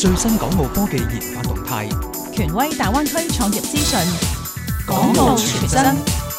最新港澳科技研發動態， 權威大灣區創業資訊， 港澳全真。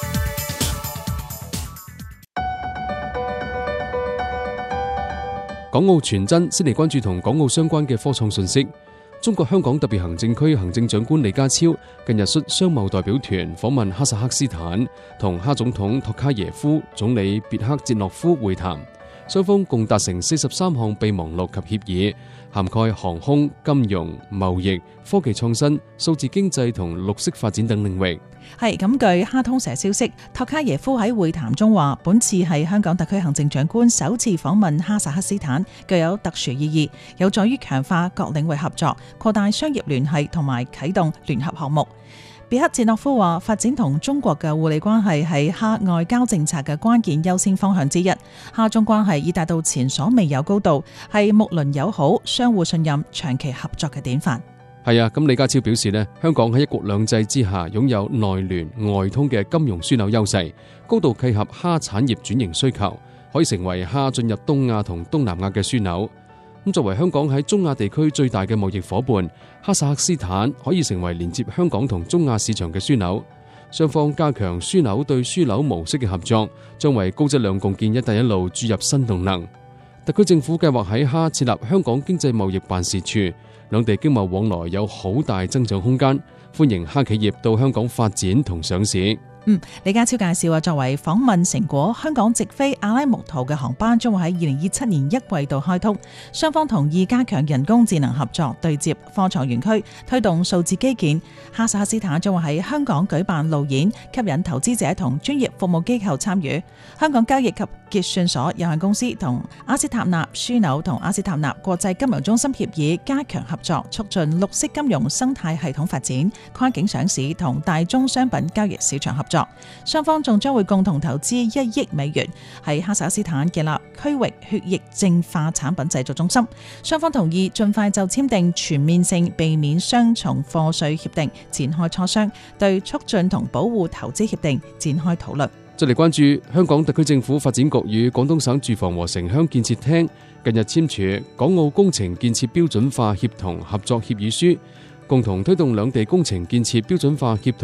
港澳全真先嚟關注同港澳相關嘅科創信息。中國香港特別行政區行政長官李家超近日率商貿代表團訪問哈薩克斯坦，同哈總統托卡耶夫、總理別克捷諾夫會談，雙方共達成43項備忘錄及協議，涵蓋航空、金融、貿易、科技創新、數字經濟同綠色發展等領域。 係咁，據哈通社消息，托卡耶夫喺會談中話，本次係香港特區行政長官首次訪問哈薩克斯坦，具有特殊意義，有助於強化各領域合作，擴大商業聯繫同埋啟動聯合項目。別克捷諾夫話，發展同中國嘅互利關係係哈外交政策嘅關鍵優先方向之一，哈中關係已達到前所未有高度，係睦鄰友好、相互信任、長期合作嘅典範。 係啊，咁李家超表示呢，香港喺一國兩制之下擁有內聯外通嘅金融樞紐優勢，高度契合哈產業轉型需求，可以成為哈進入東亞同東南亞嘅樞紐。咁作為香港喺中亞地區最大嘅貿易夥伴，哈薩克斯坦可以成為連接香港同中亞市場嘅樞紐。雙方加強樞紐對樞紐模式嘅合作，將為高質量共建一帶一路注入新動能。特區政府計劃喺哈設立香港經濟貿易辦事處，兩地經貿往來有好大增長空間，歡迎哈企業到香港發展同上市。 李家超介紹作為訪問成果，香港直飛阿拉木圖嘅航班將會喺2027年1季度開通。雙方同意加強人工智能合作，對接科創園區，推動數字基建。哈薩克斯坦將會喺香港舉辦路演，吸引投資者同專業服務機構參與。香港交易及結算所有限公司同阿斯塔納樞紐同阿斯塔納國際金融中心協議，加強合作，促進綠色金融生態系統發展、跨境上市同大宗商品交易市場合作。雙方仲將會共同投資1億美元喺哈薩克斯坦建立區域血液淨化產品製造中心。雙方同意盡快就簽訂全面性避免雙重課稅協定展開磋商，對促進同保護投資協定展開討論。 再嚟關注香港特區政府發展局與廣東省住房和城鄉建設廳近日簽署港澳工程建設標準化協同合作協議書，共同推動兩地工程建設標準化協同